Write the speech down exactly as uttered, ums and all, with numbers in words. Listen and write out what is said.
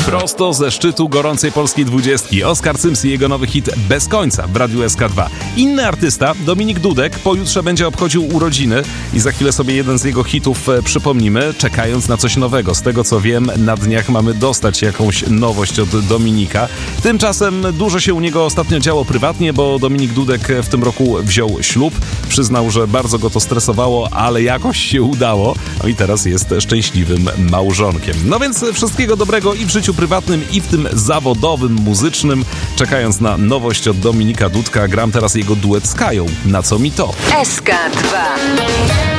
Prosto ze szczytu gorącej polskiej dwudziestki. Oskar Cyms i jego nowy hit Bez końca w Radiu S K dwa. Inny artysta, Dominik Dudek, pojutrze będzie obchodził urodziny i za chwilę sobie jeden z jego hitów przypomnimy, czekając na coś nowego. Z tego co wiem, na dniach mamy dostać jakąś nowość od Dominika. Tymczasem dużo się u niego ostatnio działo prywatnie, bo Dominik Dudek w tym roku wziął ślub. Przyznał, że bardzo go to stresowało, ale jakoś się udało. No i teraz jest szczęśliwym małżonkiem. No więc wszystkiego dobrego i w życiu prywatnym, i w tym zawodowym, muzycznym. Czekając na nowość od Dominika Dudka, gram teraz jego duet z Kają. Na co mi to? S K dwa.